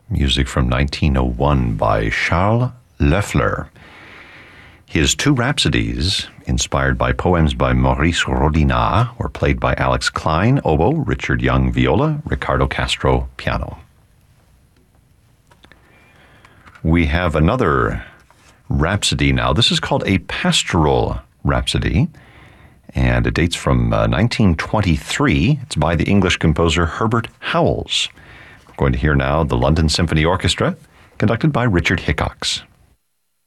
music from 1901 by Charles Loeffler. His two Rhapsodies, inspired by poems by Maurice Rodinat, were played by Alex Klein, oboe, Richard Young, viola, Ricardo Castro, piano. We have another Rhapsody now. This is called a pastoral Rhapsody, and it dates from 1923. It's by the English composer Herbert Howells. We're going to hear now the London Symphony Orchestra, conducted by Richard Hickox.